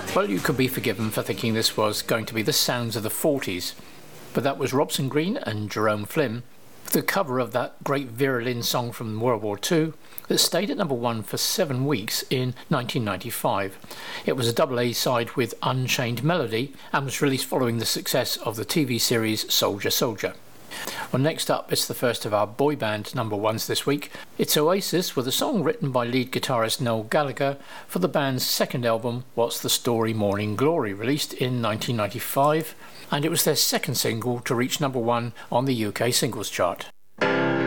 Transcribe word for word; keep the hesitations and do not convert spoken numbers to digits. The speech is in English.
Well, you could be forgiven for thinking this was going to be the sounds of the forties, but that was Robson Green and Jerome Flynn, the cover of that great Vera Lynn song from World War Two that stayed at number one for seven weeks in nineteen ninety-five. It was a double A side with Unchained Melody and was released following the success of the T V series Soldier Soldier. Well, next up, it's the first of our boy band number ones this week. It's Oasis with a song written by lead guitarist Noel Gallagher for the band's second album, What's the Story Morning Glory, released in nineteen ninety-five, and it was their second single to reach number one on the U K singles chart.